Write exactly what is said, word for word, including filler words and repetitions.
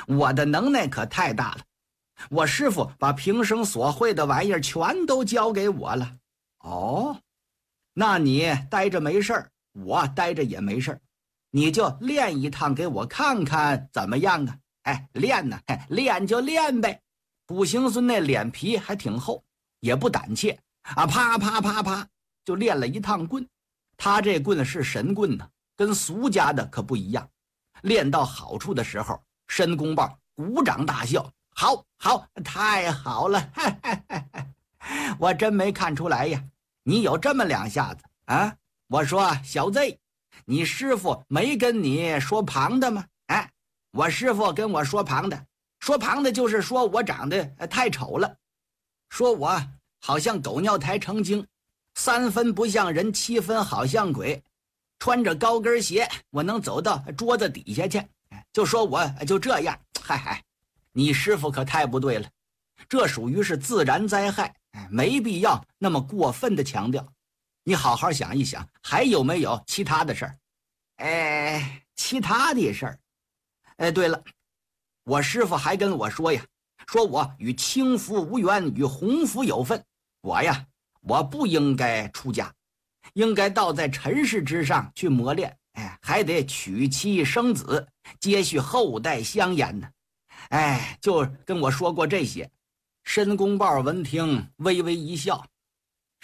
我的能耐可太大了，我师傅把平生所会的玩意儿全都教给我了。哦，那你待着没事儿，我待着也没事儿，你就练一趟给我看看怎么样啊？哎，练呢，哎，练就练呗。卜行孙那脸皮还挺厚，也不胆怯啊，啪啪啪啪就练了一趟棍。他这棍是神棍呢，跟俗家的可不一样。练到好处的时候，申公豹鼓掌大笑，好好，太好了，嘿嘿嘿嘿，我真没看出来呀，你有这么两下子啊！我说小子，你师傅没跟你说旁的吗？哎，我师傅跟我说旁的，说旁的就是说我长得太丑了，说我好像狗尿台成精，三分不像人，七分好像鬼，穿着高跟鞋我能走到桌子底下去，就说我就这样。嗨嗨，你师傅可太不对了，这属于是自然灾害，没必要那么过分的强调。你好好想一想，还有没有其他的事儿？哎，其他的事儿？哎，对了，我师傅还跟我说呀，说我与轻浮无缘，与鸿福有份。我呀，我不应该出家，应该倒在尘世之上去磨练，哎，还得娶妻生子，接续后代香烟呢。哎，就跟我说过这些。申公豹闻听微微一笑，